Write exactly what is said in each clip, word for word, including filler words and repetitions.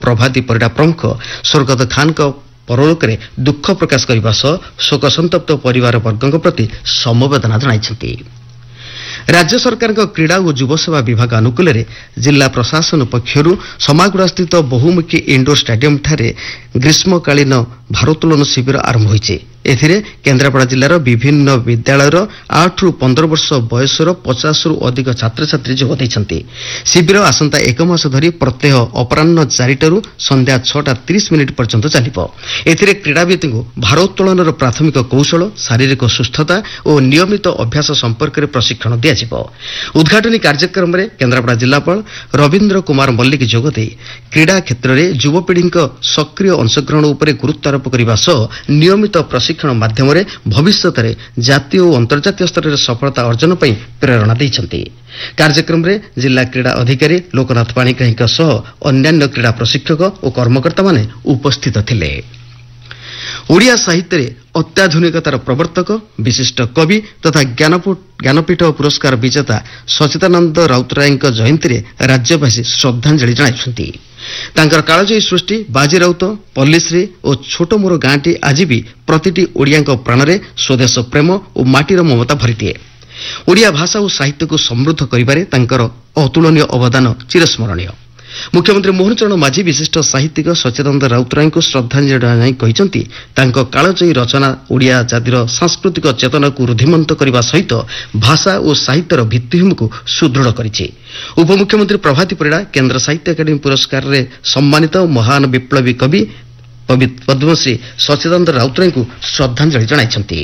प्रभाती परिडा प्रमुख स्वर्गत खान परलोकरे दुख प्रकाश करने सह शोक संतप्त परिवार वर्गों प्रति समवेदना जणाइछन्ति। राज्य सरकार क्रीड़ा और युव सेवा विभाग अनुकूल जिला प्रशासन पक्षर समागुड़ा स्थित बहुमुखी इंडोर स्टेडियम ठारे ग्रीष्मकालीन भारोत्तोलन शिविर आरंभ होइछे। एथिरे केन्द्रापड़ा जिलार विभिन्न विद्यालयर आठ रु पंद्रह वर्ष बयसर पचास रु अधिक छात्र छात्री जोग दैछन्ति। शिविर आसंता एक मास धरी प्रत्यह अपराह्न चारिटारू संध्या छटा तीस मिनिट पर्यंत चलिब। एथिरे क्रीड़ाविद को भारोत्तोलनर प्राथमिक कौशल शारीरिक सुस्थता और नियमित अभ्यास संपर्क में प्रशिक्षण दियाजिब। उद्घाटनी कार्यक्रम में केन्द्रापड़ा जिलापाल रवीन्द्र कुमार मल्लिक जोगदे क्रीड़ा क्षेत्र में युवपीढ़ी सक्रिय अंशग्रहण उपर गुरुत्वारोप करने सह नियमित प्रशिक्षण माध्यम भविष्य में जातीय और अंतर्जातीय स्तर में सफलता अर्जन पर प्रेरणा देइछन्ति। कार्यक्रम में जिला क्रीड़ा अधिकारी लोकनाथ पाणिग्राही सह अन्यान्य क्रीड़ा प्रशिक्षक और कर्मकर्ता माने उपस्थित थिले। ओडिया साहित्य रे अत्याधुनिकतार प्रवर्तक विशिष्ट कवि तथा ज्ञानपीठ पुरस्कार विजेता सचिदानंद राउतराय जयंती रे राज्यवासी श्रद्धांजलि जणाइछन्ति। तांकर कालजयी सृष्टि बाजी राउत पल्लीश्री और छोट मोर गाँटी आज भी प्रतिटी ओडिया प्राण में स्वदेश प्रेम और माटीर ममता भरिदिए। ओडिया भाषा और साहित्य को समृद्ध करिबारे तांकर अतुलनीय अवदान चिरस्मरणीय। मुख्यमंत्री मोहन चरण माझी विशिष्ट साहित्यिक सचिदानंद राउतराय को श्रद्धांजलि जणाई कहिसंति तांको कालजयी रचना ओडिया जातिर सांस्कृतिक चेतना को रुद्धिमंत करने सहित भाषा और साहित्यर भित्तिभूमि को सुदृढ़ करिछि। उपमुख्यमंत्री प्रभाती परिडा केन्द्र साहित्य अकादेमी पुरस्कार रे सम्मानित महान विप्लवी कवि पद्मश्री सचिदानंद राउतराय को श्रद्धांजलि जणाइछन्ति।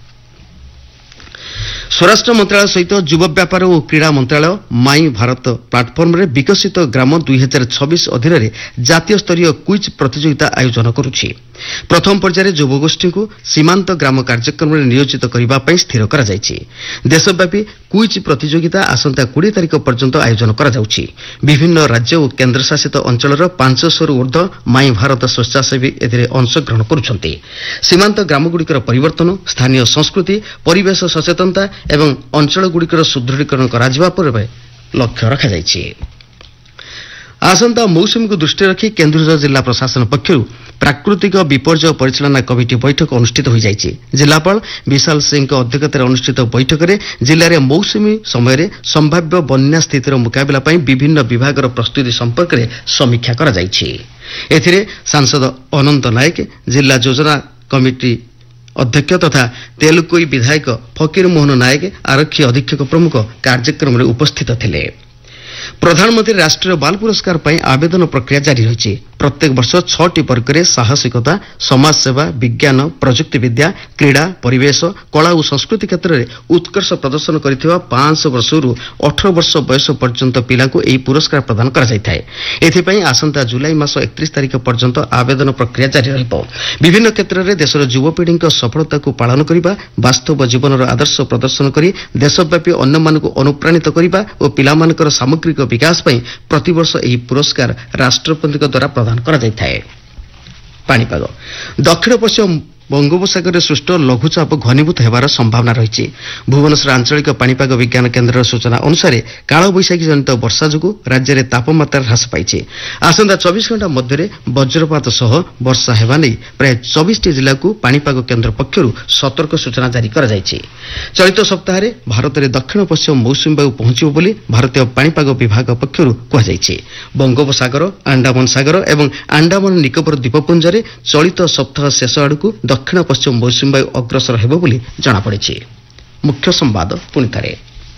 स्वराष्ट्र मंत्रालय सहित युव व्यापार और क्रीड़ा मंत्रालय माई भारत प्लाटफर्म रे विकसित ग्राम दुई हजार छब्बीस अधीन जातीय स्तरीय क्विज प्रतियोगिता आयोजन करुछि। प्रथम पर्यायर युवगोष्ठी को सीमांत ग्राम कार्यक्रम में नियोजित करने स्थिर कर देशव्यापी क्विज प्रतियोगिता आसंता बीस तारिख पर्यंत आयोजन करा जाउछि। विभिन्न राज्य और केन्द्रशासित अंचल पांच सौ रु ऊर्ध्व माई भारत स्वेच्छासेवी एथिरे अंशग्रहण करुछन्ति। सीमांत ग्रामगुड़िकर परिवर्तन स्थानीय संस्कृति परिवेश सचेतनता एवं अंचलगुड़िकर सुदृढ़ीकरण कराजिबा पर लक्ष्य रखा जाइछि। आसंता मौसुमी को दृष्टि रखी केन्दुझर जिला प्रशासन पक्षर प्राकृतिक विपर्यय परिचालना कमिटी बैठक अनुष्ठित हो जाइछि। जिलापाल विशाल सिंह अध्यक्षतार अनुष्ठित बैठक में जिले में मौसुमी समय संभाव्य बन्या स्थितिर मुकाबला पर विभिन्न विभागर प्रस्तुति संपर्क में समीक्षा करा जाइछि। एथिरे सांसद अनंत नायक जिला योजना कमिटी अध्यक्ष तथा तेलुकोई विधायक फकीर मोहन नायक आरक्षी अधीक्षक प्रमुख कार्यक्रम में उपस्थित थिले। प्रधानमंत्री राष्ट्रीय बाल पुरस्कार पर आवेदन प्रक्रिया जारी रही। प्रत्येक वर्ष छटी वर्ग में साहसिकता समाजसेवा विज्ञान प्रजुक्ति विद्या क्रीड़ा परिवेश कला और संस्कृति क्षेत्र में उत्कर्ष प्रदर्शन कर पांच वर्ष रु अठारह वर्ष बयस पर्यंत पिला को यह पुरस्कार प्रदान कर आसंता जुलाई मास एकतीस तारिख पर्यंत आवेदन प्रक्रिया जारी रहिब। विभिन्न क्षेत्र में देशर युवपीढ़ी सफलता को पालन करने वास्तव जीवन आदर्श प्रदर्शन कर देशव्यापी अन्य मानक अनुप्राणित करने और पिलामानकर सामग्रिक विकास पर प्रतिवर्ष यह पुरस्कार राष्ट्रपति द्वारा प्रदान करा जायଥାଏ। पाणीपाग दक्षिण पश्चिम बंगोपसागर सृष्ट लघुचाप घनीभूत होवार संभावना रही। भुवनेश्वर आंचलिक पाणीपाग विज्ञान केन्द्र सूचना अनुसार कालबैशाखी जनित वर्षा जो राज्य में तापमात्रा ह्रास पाई। आसंता चौबीस घंटा मध्य वज्रपात सह वर्षा हेबा नहीं प्राय चौबीस टी जिला को पाणीपाग केन्द्र पक्षर सतर्क सूचना जारी कर चलित सप्ताह भारत में दक्षिण पश्चिम मौसुमी वायु पहुंचब बोली भारतीय पाणीपाग विभाग पक्षर कहुଯାଇଛି। बंगोपसागर अंडमान सागर एवं अंडमान निकोबर द्वीपपुंज में चलित सप्ताह शेष आड़क दक्षिण पश्चिम मौसुमी वायु अग्रसर हेब बोली जଣାपड़ी। मुख्य संवाद पुणी थे।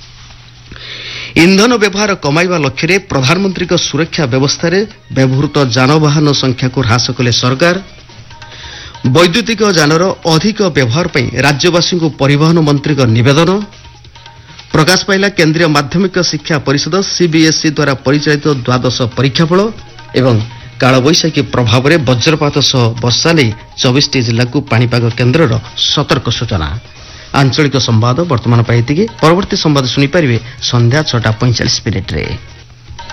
इंधन व्यवहार कमाइबा लक्ष्य रे प्रधानमंत्री को सुरक्षा व्यवस्था रे व्यवहृत जानवाहन संख्या को ह्रास कले सरकार। वैद्युतिक जानर अधिक व्यवहार पर राज्यवासी को परिवहन मंत्री को निवेदन। प्रकाश पाइला केंद्रीय माध्यमिक शिक्षा परिषद सीबीएसई द्वारा परिचालित द्वादश परीक्षाफल एवं कालबैशाखी प्रभाव में वज्रपात सह वर्षा नहीं चौबीस टी जिला को पाणीपाग केन्द्र सतर्क सूचना। आंचलिक संवाद वर्तमान पाई परवर्ती संवाद शुणिपारे संध्या छटा पैंचाश मिनिट्रे।